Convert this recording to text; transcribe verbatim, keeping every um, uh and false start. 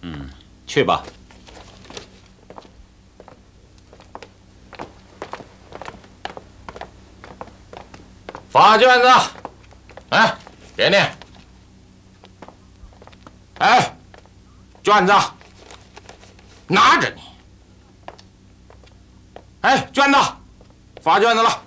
嗯，去吧。发卷子，哎，点点。哎，卷子，拿着你。哎，卷子，发卷子了。